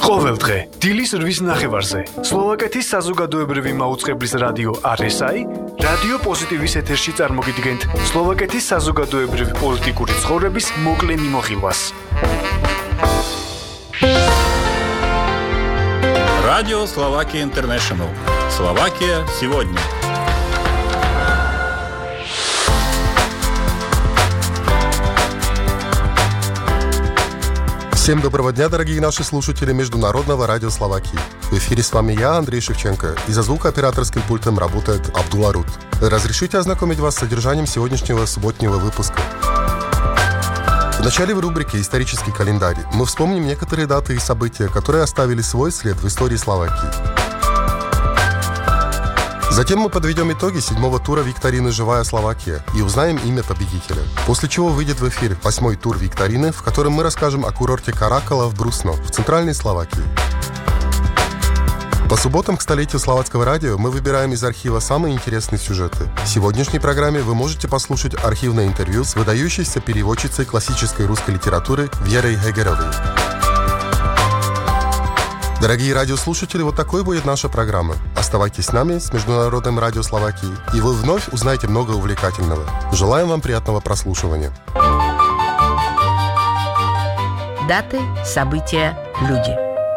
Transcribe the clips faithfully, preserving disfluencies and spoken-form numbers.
ყოველდღე დილის რვის ნახევარზე სლოვაკეთის საზოგადოებრივი მაუწყებლის რადიო არ ეს აი რადიო პოზიტივის ეთერში წარმოგიდგენთ სლოვაკეთის საზოგადოებრივი პოლიტიკური ცხოვრების მოკლე მიმოხილვას. Радио Словакия Интернешнл. Словакия сегодня. Всем доброго дня, дорогие наши слушатели Международного радио Словакии. В эфире с вами я, Андрей Шевченко, и за звукооператорским пультом работает Абдулла Рут. Разрешите ознакомить вас с содержанием сегодняшнего субботнего выпуска. В начале в рубрике «Исторический календарь» мы вспомним некоторые даты и события, которые оставили свой след в истории Словакии. Затем мы подведем итоги седьмого тура викторины «Живая Словакия» и узнаем имя победителя. После чего выйдет в эфир восьмой тур викторины, в котором мы расскажем о курорте Каракала в Брусно, в центральной Словакии. По субботам к столетию словацкого радио мы выбираем из архива самые интересные сюжеты. В сегодняшней программе вы можете послушать архивное интервью с выдающейся переводчицей классической русской литературы Верой Хегеровой. Дорогие радиослушатели, вот такой будет наша программа. Оставайтесь с нами, с Международным радио Словакии, и вы вновь узнаете много увлекательного. Желаем вам приятного прослушивания. Даты, события, люди.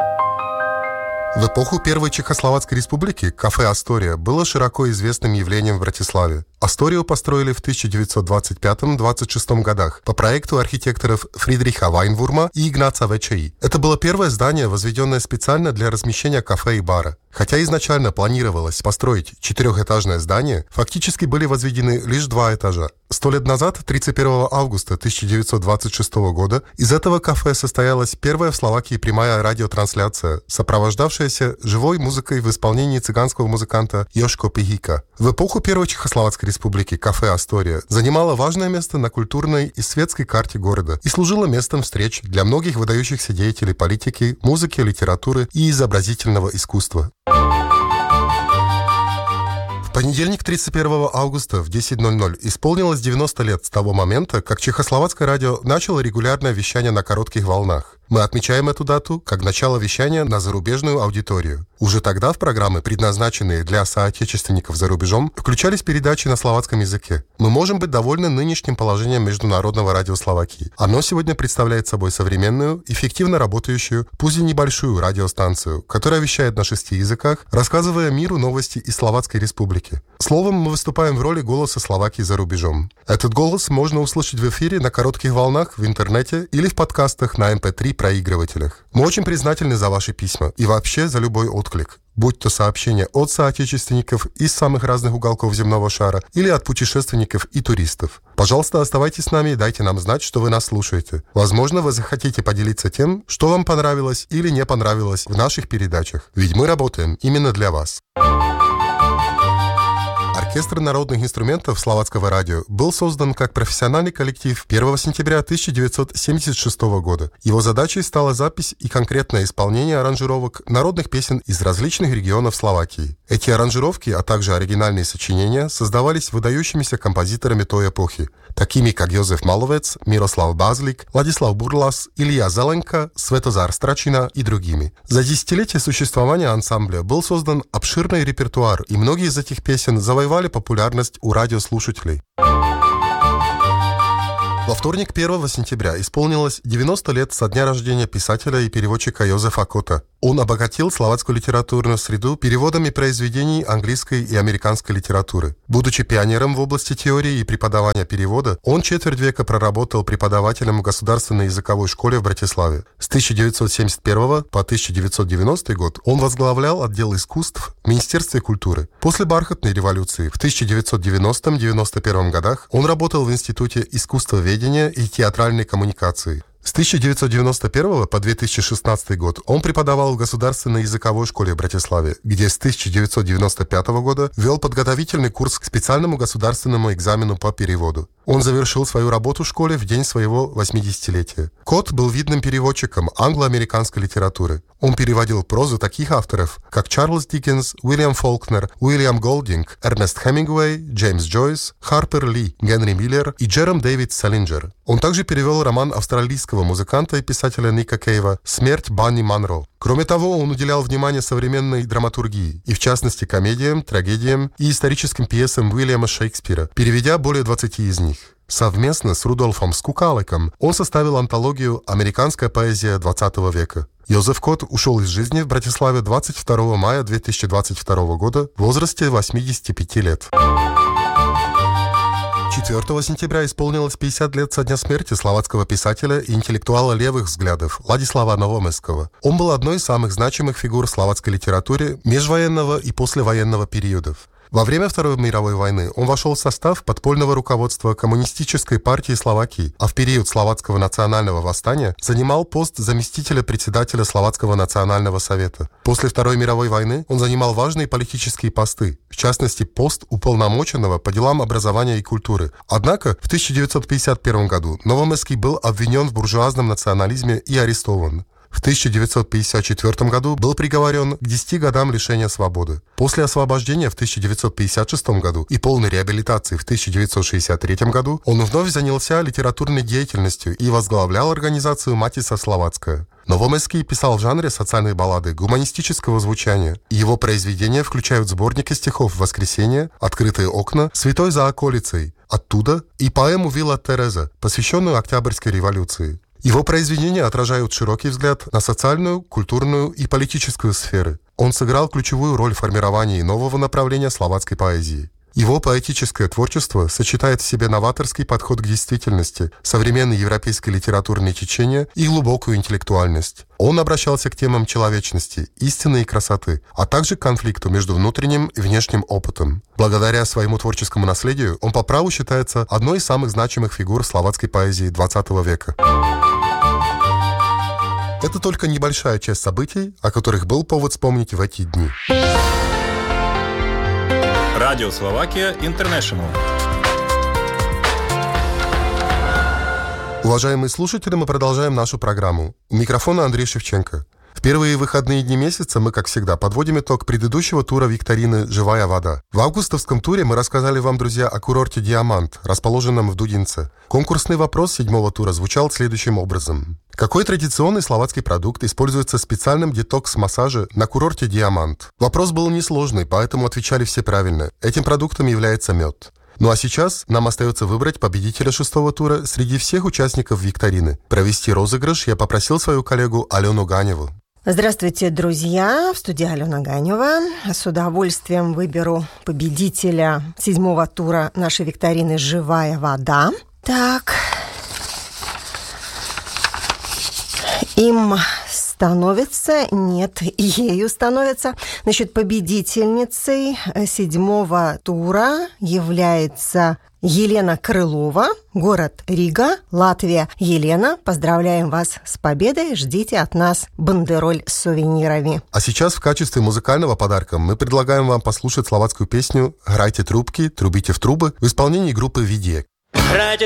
В эпоху Первой Чехословацкой республики кафе «Астория» было широко известным явлением в Братиславе. «Асторию» построили в тысяча девятьсот двадцать пятом — двадцать шестом годах по проекту архитекторов Фридриха Вайнвурма и Игнаца Вечеи. Это было первое здание, возведенное специально для размещения кафе и бара. Хотя изначально планировалось построить четырехэтажное здание, фактически были возведены лишь два этажа. Сто лет назад, тридцать первого августа тысяча девятьсот двадцать шестого года, из этого кафе состоялась первая в Словакии прямая радиотрансляция, сопровождавшаяся живой музыкой в исполнении цыганского музыканта Йошко Пихика. В эпоху Первой Чехословацкой республики кафе «Астория» занимало важное место на культурной и светской карте города и служило местом встреч для многих выдающихся деятелей политики, музыки, литературы и изобразительного искусства. В понедельник, тридцать первого августа в десять ноль ноль исполнилось девяносто лет с того момента, как Чехословацкое радио начало регулярное вещание на коротких волнах. Мы отмечаем эту дату как начало вещания на зарубежную аудиторию. Уже тогда в программы, предназначенные для соотечественников за рубежом, включались передачи на словацком языке. Мы можем быть довольны нынешним положением Международного радио Словакии. Оно сегодня представляет собой современную, эффективно работающую, пусть и небольшую радиостанцию, которая вещает на шести языках, рассказывая миру новости из Словацкой республики. Словом, мы выступаем в роли голоса Словакии за рубежом. Этот голос можно услышать в эфире на коротких волнах, в интернете или в подкастах на эм пэ три проигрывателях. Мы очень признательны за ваши письма и вообще за любой отклик. Будь то сообщения от соотечественников из самых разных уголков земного шара или от путешественников и туристов. Пожалуйста, оставайтесь с нами и дайте нам знать, что вы нас слушаете. Возможно, вы захотите поделиться тем, что вам понравилось или не понравилось в наших передачах. Ведь мы работаем именно для вас. Оркестр народных инструментов словацкого радио был создан как профессиональный коллектив первого сентября тысяча девятьсот семьдесят шестого года. Его задачей стала запись и конкретное исполнение аранжировок народных песен из различных регионов Словакии. Эти аранжировки, а также оригинальные сочинения создавались выдающимися композиторами той эпохи, такими как Йозеф Маловец, Мирослав Базлик, Владислав Бурлас, Илья Зеленко, Светозар Страчина и другими. За десятилетие существования ансамбля был создан обширный репертуар, и многие из этих песен завоевали популярность у радиослушателей. Во вторник, первого сентября, исполнилось девяносто лет со дня рождения писателя и переводчика Йозефа Кота. Он обогатил словацкую литературную среду переводами произведений английской и американской литературы. Будучи пионером в области теории и преподавания перевода, он четверть века проработал преподавателем в Государственной языковой школе в Братиславе. С тысяча девятьсот семьдесят первого по тысяча девятьсот девяностый год он возглавлял отдел искусств в Министерстве культуры. После Бархатной революции в тысяча девятьсот девяностом — девяносто первом годах он работал в Институте искусствоведения и театральной коммуникации. С тысяча девятьсот девяносто первого по две тысячи шестнадцатый год он преподавал в Государственной языковой школе в Братиславе, где с тысяча девятьсот девяносто пятого года вел подготовительный курс к специальному государственному экзамену по переводу. Он завершил свою работу в школе в день своего восьмидесятилетия. Кот был видным переводчиком англо-американской литературы. Он переводил прозу таких авторов, как Чарльз Диккенс, Уильям Фолкнер, Уильям Голдинг, Эрнест Хемингуэй, Джеймс Джойс, Харпер Ли, Генри Миллер и Джером Дэвид Селлинджер. Он также перевел роман австралийского американского музыканта и писателя Ника Кейва «Смерть Банни Монро». Кроме того, он уделял внимание современной драматургии, и в частности комедиям, трагедиям и историческим пьесам Уильяма Шекспира, переведя более двадцати из них. Совместно с Рудольфом Скукаликом он составил антологию «Американская поэзия двадцатого века». Йозеф Кот ушел из жизни в Братиславе двадцать второго мая две тысячи двадцать второго года в возрасте восьмидесяти пяти лет. четвёртого сентября исполнилось пятьдесят лет со дня смерти словацкого писателя и интеллектуала левых взглядов Ладислава Новомесского. Он был одной из самых значимых фигур в словацкой литературе межвоенного и послевоенного периодов. Во время Второй мировой войны он вошел в состав подпольного руководства Коммунистической партии Словакии, а в период Словацкого национального восстания занимал пост заместителя председателя Словацкого национального совета. После Второй мировой войны он занимал важные политические посты, в частности, пост уполномоченного по делам образования и культуры. Однако в тысяча девятьсот пятьдесят первом году Новомесский был обвинен в буржуазном национализме и арестован. В тысяча девятьсот пятьдесят четвёртом году был приговорен к десяти годам лишения свободы. После освобождения в тысяча девятьсот пятьдесят шестом году и полной реабилитации в тысяча девятьсот шестьдесят третьем году он вновь занялся литературной деятельностью и возглавлял организацию «Матица Словацкая». Новомесский писал в жанре социальной баллады гуманистического звучания. Его произведения включают сборники стихов «Воскресенье», «Открытые окна», «Святой за околицей», «Оттуда» и поэму «Вилла Тереза», посвященную Октябрьской революции. Его произведения отражают широкий взгляд на социальную, культурную и политическую сферы. Он сыграл ключевую роль в формировании нового направления словацкой поэзии. Его поэтическое творчество сочетает в себе новаторский подход к действительности, современное европейское литературное течение и глубокую интеллектуальность. Он обращался к темам человечности, истины и красоты, а также к конфликту между внутренним и внешним опытом. Благодаря своему творческому наследию он по праву считается одной из самых значимых фигур словацкой поэзии двадцатого века. Это только небольшая часть событий, о которых был повод вспомнить в эти дни. Радио Словакия Интернешнл. Уважаемые слушатели, мы продолжаем нашу программу. У микрофона Андрей Шевченко. В первые выходные дни месяца мы, как всегда, подводим итог предыдущего тура викторины «Живая вода». В августовском туре мы рассказали вам, друзья, о курорте «Диамант», расположенном в Дудинце. Конкурсный вопрос седьмого тура звучал следующим образом. Какой традиционный словацкий продукт используется в специальном детокс-массаже на курорте «Диамант»? Вопрос был несложный, поэтому отвечали все правильно. Этим продуктом является мед. Ну а сейчас нам остается выбрать победителя шестого тура среди всех участников викторины. Провести розыгрыш я попросил свою коллегу Алену Ганеву. Здравствуйте, друзья! В студии Алена Ганева. С удовольствием выберу победителя седьмого тура нашей викторины «Живая вода». Так. Им становится, нет, ею становится. Значит, победительницей седьмого тура является Елена Крылова, город Рига, Латвия. Елена, поздравляем вас с победой, ждите от нас бандероль с сувенирами. А сейчас в качестве музыкального подарка мы предлагаем вам послушать словацкую песню «Грайте трубки, трубите в трубы» в исполнении группы «Видек».